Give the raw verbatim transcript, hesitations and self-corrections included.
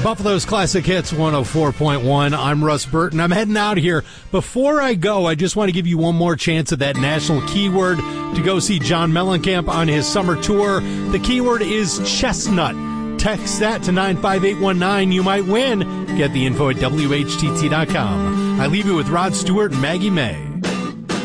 Buffalo's Classic Hits one oh four point one. I'm Russ Burton. I'm heading out here. Before I go, I just want to give you one more chance at that national keyword to go see John Mellencamp on his summer tour. The keyword is chestnut. Text that to nine five eight one nine. You might win. Get the info at W H T T dot com. I leave you with Rod Stewart and Maggie May.